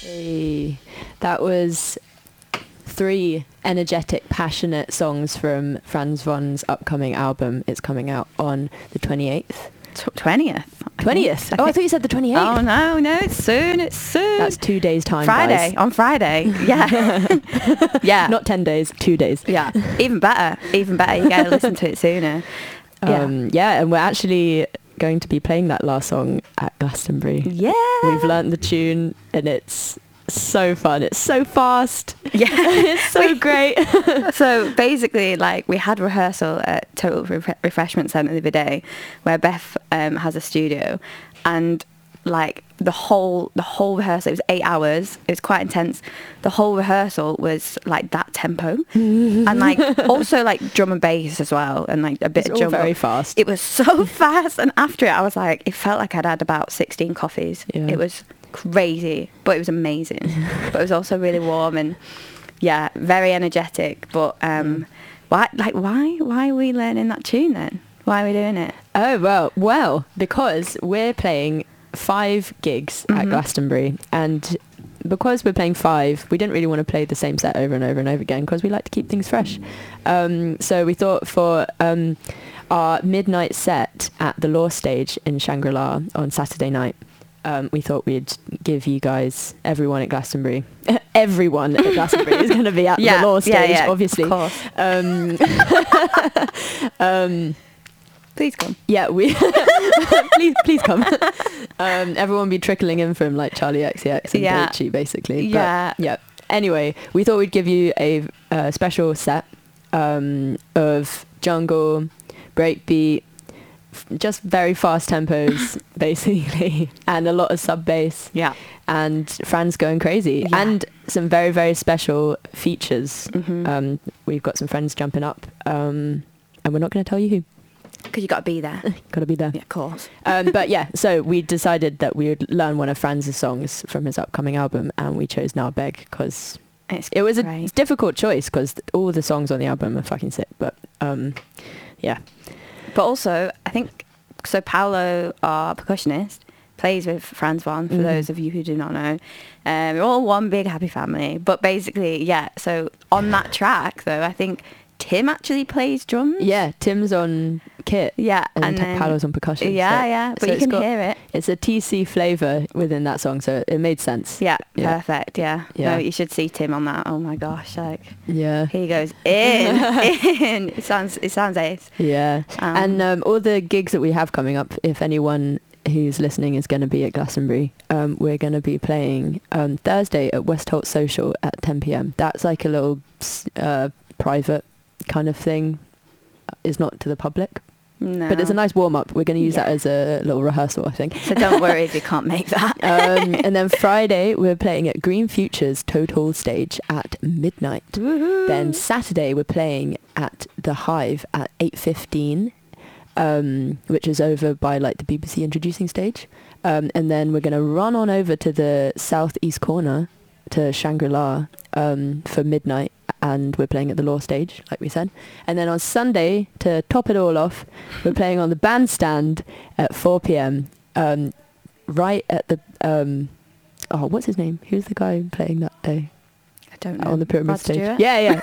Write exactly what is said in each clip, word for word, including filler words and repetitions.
Hey, that was three energetic, passionate songs from Franz Von's upcoming album. It's coming out on the twenty-eighth. twentieth. twentieth? Oh, I thought you said the twenty-eighth. Oh, no, no, it's soon, it's soon. That's two days' time, Friday, guys. on Friday. Yeah. Yeah. Not ten days, two days. Yeah. Even better. Even better. You got to listen to it sooner. Um, yeah, and we're actually going to be playing that last song at Glastonbury. Yeah. We've learnt the tune and it's so fun. It's so fast. Yeah. It's so great. So basically, like, we had rehearsal at Total Re- Refreshment Centre the other day, where Beth um, has a studio, and like the whole the whole rehearsal, it was eight hours. It was quite intense. The whole rehearsal was like that tempo, and like also like drum and bass as well, and like a bit It's of all jungle. very fast. It was so fast, and after it, I was like, it felt like I'd had about sixteen coffees. Yeah. It was crazy, but it was amazing. But it was also really warm and yeah, very energetic. But um, Mm. why, like, why, why are we learning that tune then? Why are we doing it? Oh, well, well, because we're playing five gigs at Mhm. Glastonbury, and because we're playing five, we didn't really want to play the same set over and over and over again because we like to keep things fresh. Um, so we thought for um, our midnight set at the Law Stage in Shangri-La on Saturday night, um, we thought we'd give you guys, everyone at Glastonbury, everyone at Glastonbury is going to be at Yeah, the Law yeah, Stage, yeah, obviously. of course. Um, um, Please come. yeah, we please please come. Um, everyone be trickling in from like Charlie X C X and Yeah. Gaethje, basically. But, Yeah. yeah. Anyway, we thought we'd give you a uh, special set um, of jungle, breakbeat, f- just very fast tempos, basically, and a lot of sub bass. Yeah. And Fran's going crazy, Yeah. and some very very special features. Mhm. Um, we've got some friends jumping up, um, and we're not going to tell you who. Because you got to be there. Got to be there. Yeah, of course. Um, but yeah, so we decided that we would learn one of Franz's songs from his upcoming album, and we chose Now Beg because It's it was a great. difficult choice because all the songs on the album are fucking sick. But um, yeah, But also, I think, so Paolo, our percussionist, plays with Franz Von, for Mhm. those of you who do not know. Um, we're all one big happy family. But basically, yeah, so on that track, though, I think Tim actually plays drums. yeah, Tim's on kit, Yeah, and, and Ta- then- Paolo's on percussion. Yeah, so- yeah, but so you it's can got- hear it. It's a T C flavour within that song, so it made sense. Yeah, Yeah. perfect, yeah. Yeah. No, you should see Tim on that. Oh my gosh, like, Yeah. he goes in, in. It sounds, it sounds ace. Yeah. Um, and um, all the gigs that we have coming up, if anyone who's listening is going to be at Glastonbury, um, we're going to be playing um, Thursday at Westholt Social at ten p.m. That's like a little s- uh, private kind of thing. It's not to the public, No. but it's a nice warm-up. We're going to use that Yeah. as a little rehearsal, I think. So don't worry if you can't make that. um, and then Friday, we're playing at Green Futures Total Stage at midnight. Woohoo. Then Saturday we're playing at the Hive at eight fifteen, um, which is over by like the B B C introducing stage. Um, and then we're going to run on over to the southeast corner to Shangri-La um, for midnight, and we're playing at the Law Stage, like we said. And then on Sunday, to top it all off, we're playing on the bandstand at four p.m. Um, right at the um, oh, what's his name? Who's the guy playing that day? I don't know. On the pyramid Rod stage. Stewart? Yeah, yeah.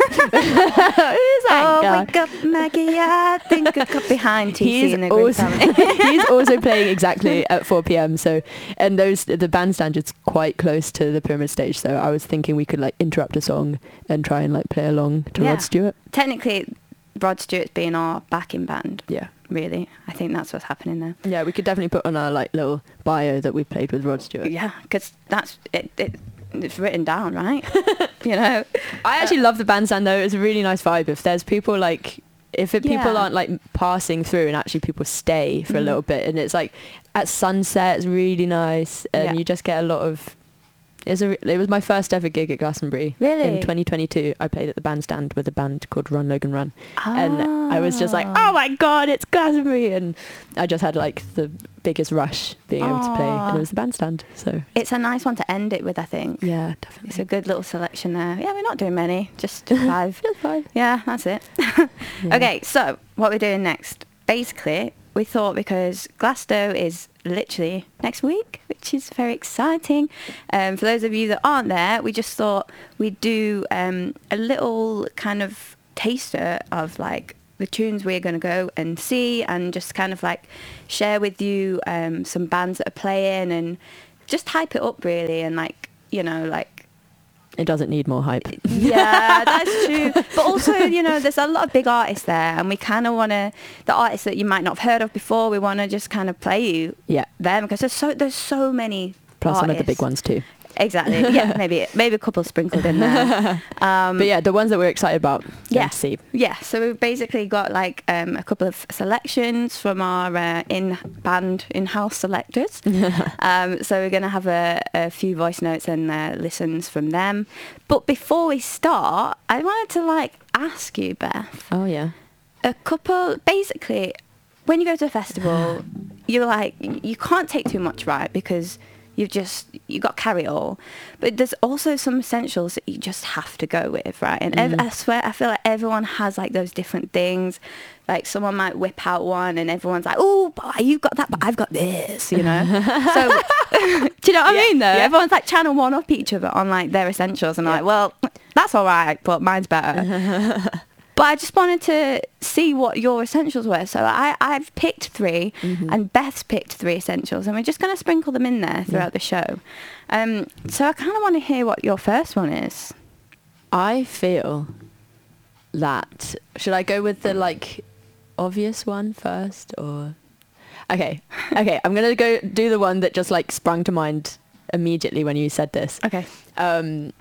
Who's that Oh, guy? wake up, Maggie, I think I got behind T C He's in the Green also, Family. he's also playing exactly at four p.m. So, and those the bandstand is quite close to the pyramid stage. So I was thinking we could like interrupt a song and try and like play along to Yeah. Rod Stewart. Technically, Rod Stewart's being our backing band, Yeah, really. I think that's what's happening there. yeah. We could definitely put on our like little bio that we played with Rod Stewart. Yeah, because that's it, it. It's written down, right? You know. I actually love the bandstand though. It's a really nice vibe. If there's people like, if it, people Yeah. aren't like passing through and actually people stay for a Mhm. little bit, and it's like at sunset, it's really nice, and Yeah. you just get a lot of. It's a, it was my first ever gig at Glastonbury. Really? In twenty twenty-two, I played at the bandstand with a band called Run Logan Run, and I was just like, oh my god, it's Glastonbury, and I just had like the biggest rush being able to play, and Aw. it was the bandstand. So It's a nice one to end it with, I think. yeah, It's definitely. a good little selection there. Yeah, we're not doing many, just five. Just five. Yeah, that's it. Yeah. Okay, so what we're doing next. Basically, we thought because Glasgow is literally next week, which is very exciting. Um, for those of you that aren't there, we just thought we'd do um, a little kind of taster of like the tunes we're going to go and see, and just kind of like share with you um, some bands that are playing, and just hype it up really, and like, you know, like, it doesn't need more hype. Yeah, that's true. But also, you know, there's a lot of big artists there, and we kind of want to, the artists that you might not have heard of before, we want to just kind of play you yeah them, because there's so there's so many plus artists. some of the big ones too. Exactly. Yeah, maybe maybe a couple sprinkled in there. Um, but yeah, the ones that we're excited about. Yeah. To see. Yeah. So we've basically got like um, a couple of selections from our uh, in band in-house selectors. um, so we're going to have a, a few voice notes and uh, listens from them. But before we start, I wanted to like ask you, Beth. Oh yeah. A couple. Basically, when you go to a festival, you're like you can't take too much, right? Because you've just, you got to carry it all. But there's also some essentials that you just have to go with, right? And ev- Mm. I swear, I feel like everyone has like those different things. Like someone might whip out one and everyone's like, oh, but you've got that, but I've got this, you know? So, do you know what Yeah, I mean though? yeah. Everyone's like trying to one up each other on like their essentials. And I'm like, well, that's all right, but mine's better. But I just wanted to see what your essentials were. So I, I've picked three, Mhm. and Beth's picked three essentials, and we're just going to sprinkle them in there throughout Yeah. the show. Um, so I kind of want to hear what your first one is. I feel that, should I go with the like obvious one first, or okay okay I'm gonna go do the one that just like sprung to mind immediately when you said this. Okay. Um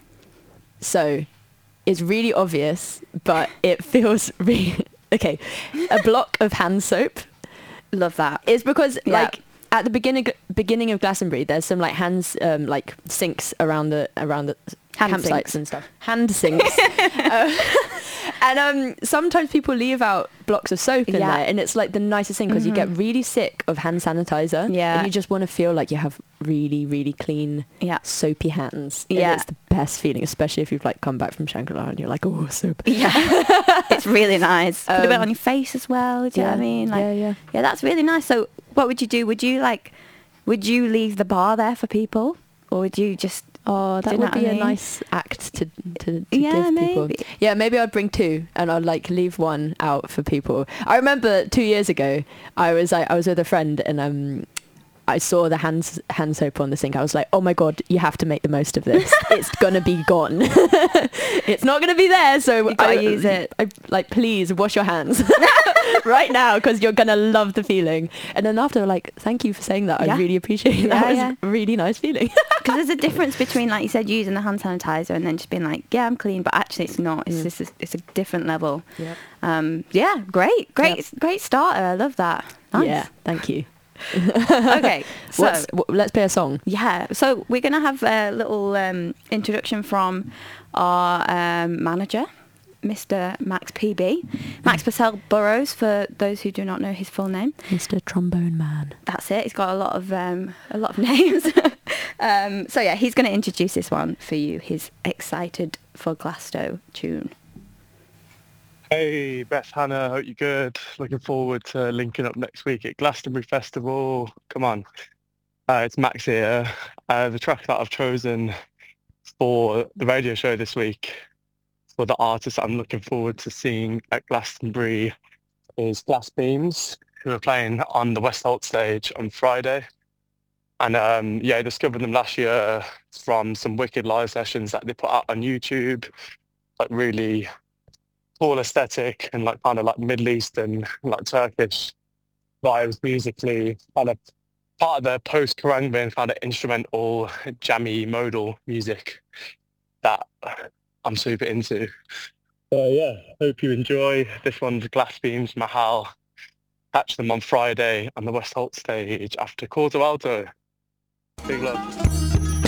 so it's really obvious, but it feels really okay. A block of hand soap. Love that. Is because Yeah. like at the beginning beginning of Glastonbury, there's some like hands um like sinks around the around the Hand campsites sinks. and stuff. Hand sinks. uh, and um sometimes people leave out blocks of soap in Yeah. there, and it's like the nicest thing because Mhm. you get really sick of hand sanitizer. Yeah. And you just want to feel like you have really really clean Yeah. soapy hands. And Yeah. it's the best feeling, especially if you've like come back from Shangri-La and you're like, oh, soap. Yeah. It's really nice. Put a bit Um, on your face as well. Do you know what I mean? Like, yeah, yeah. yeah, that's really nice. So what would you do? Would you like, would you leave the bar there for people? Or would you just, Oh, Do that you know would what be I a mean? nice act to to, to Yeah, give people. maybe. Yeah, maybe I'd bring two, and I'd like leave one out for people. I remember two years ago, I was like, I was with a friend, and um, I saw the hand s- hand soap on the sink. I was like, oh my god, you have to make the most of this. It's gonna be gone. It's not gonna be there, so You gotta I use it. I, like, please wash your hands right now, because you're gonna love the feeling. And then after, like, thank you for saying that. Yeah. I really appreciate it. That Yeah, was yeah. a really nice feeling. because there's a difference between, like you said, using the hand sanitizer and then just being like, yeah, I'm clean, but actually it's not. It's Mm. just, a, it's a different level. Yep. Um, yeah, great, great, Yep. great starter. I love that. Nice. Yeah, thank you. Okay, so What's, w- let's play a song. yeah, so we're gonna have a little um, introduction from our um, manager, Mister Max P B, Max Purcell Burrows, for those who do not know his full name. Mister Trombone Man. That's it. He's got a lot of um, a lot of names. um, so yeah, he's going to introduce this one for you. His Excited for Glasto tune. Hey, Beth, Hannah, hope you're good. Looking forward to linking up next week at Glastonbury Festival. Come on. Uh, it's Max here. Uh, the track that I've chosen for the radio show this week for the artist I'm looking forward to seeing at Glastonbury is Glass Beams, who are playing on the West Holt stage on Friday. And um, yeah, I discovered them last year from some wicked live sessions that they put out on YouTube, like really cool aesthetic and like kind of like Middle Eastern, like Turkish vibes musically, kind of part of the post-Karangbin kind of instrumental, jammy, modal music that I'm super into. So yeah, hope you enjoy. This one's Glass Beams Mahal. Catch them on Friday on the West Holt stage after Corto Alto. Big love.